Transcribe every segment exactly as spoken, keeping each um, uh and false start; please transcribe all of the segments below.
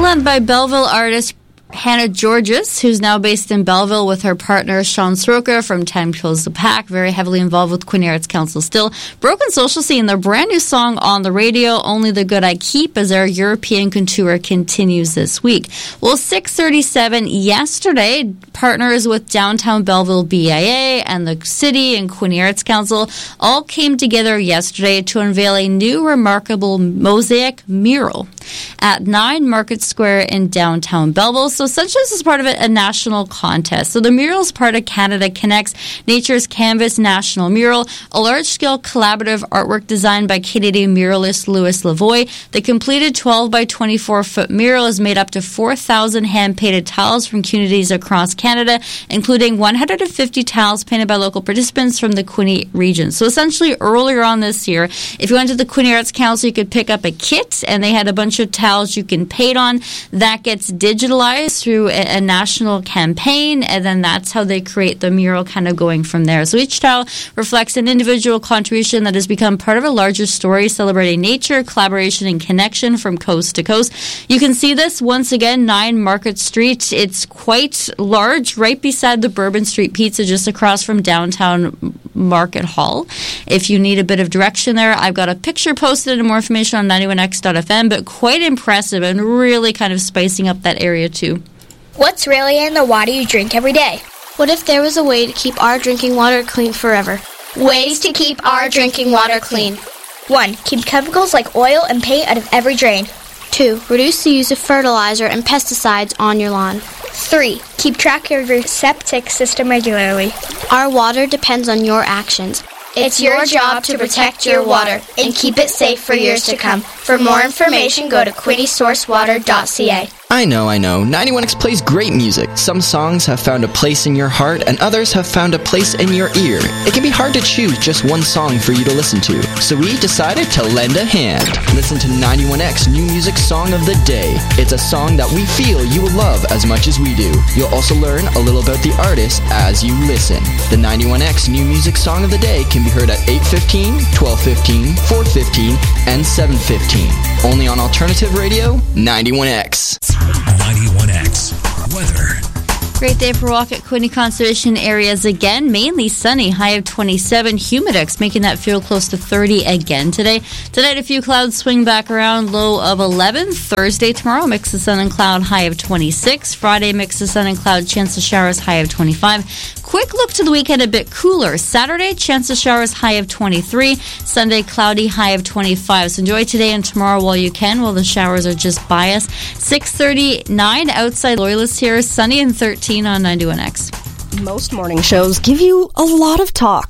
Sealand by Belleville artist Hannah Georges, who's now based in Belleville with her partner Sean Soroka from Time Kills the Pack, very heavily involved with Queen Arts Council still. Broken Social Scene, their brand new song on the radio, Only the Good I Keep, as our European tour continues this week. Well, six thirty-seven yesterday, partners with Downtown Belleville B I A and the city and Queen Arts Council all came together yesterday to unveil a new remarkable mosaic mural at nine Market Square in downtown Belleville. So essentially this is part of a, a national contest. So the mural is part of Canada Connects Nature's Canvas National Mural, a large-scale collaborative artwork designed by Canadian muralist Louis Lavoie. The completed twelve by twenty-four foot mural is made up to four thousand hand-painted tiles from communities across Canada, including one hundred fifty tiles painted by local participants from the Quinte region. So essentially earlier on this year, if you went to the Queen Arts Council, you could pick up a kit, and they had a bunch of tiles you can paint on. That gets digitalized through a, a national campaign, and then that's how they create the mural, kind of going from there. So each tile reflects an individual contribution that has become part of a larger story celebrating nature, collaboration, and connection from coast to coast. You can see this once again, nine Market Street. It's quite large, right beside the Bourbon Street Pizza, just across from downtown Market Hall. If you need a bit of direction there, I've got a picture posted and more information on ninety-one X dot f m, but quite impressive and really kind of spicing up that area too. What's really in the water you drink every day? What if there was a way to keep our drinking water clean forever? Ways to keep our drinking water clean. One. Keep chemicals like oil and paint out of every drain. Two. Reduce the use of fertilizer and pesticides on your lawn. Three. Keep track of your septic system regularly. Our water depends on your actions. It's your job to protect your water and keep it safe for years to come. For more information, go to quinte source water dot c a. I know, I know. ninety-one X plays great music. Some songs have found a place in your heart, and others have found a place in your ear. It can be hard to choose just one song for you to listen to, so we decided to lend a hand. Listen to ninety-one X New Music Song of the Day. It's a song that we feel you will love as much as we do. You'll also learn a little about the artist as you listen. The ninety-one X New Music Song of the Day can be heard at eight fifteen, twelve fifteen, four fifteen, and seven fifteen. Only on Alternative Radio, ninety-one X. ninety-one X weather. Great day for walk at Quinte Conservation areas again. Mainly sunny, high of twenty-seven. Humidex making that feel close to thirty again today. Tonight, a few clouds swing back around, low of eleven. Thursday, tomorrow, mix of sun and cloud, high of twenty-six. Friday, mix of sun and cloud, chance of showers, high of twenty-five. Quick look to the weekend, a bit cooler. Saturday, chance of showers, high of twenty-three. Sunday, cloudy, high of twenty-five. So enjoy today and tomorrow while you can, while the showers are just by us. six thirty-nine outside Loyalists here, sunny and thirteen on ninety-one X. Most morning shows give you a lot of talk.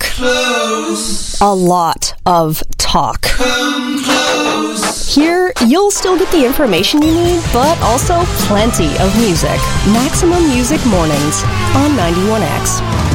Close. A lot of talk. Come close. Here, you'll still get the information you need, but also plenty of music. Maximum Music Mornings on ninety-one X.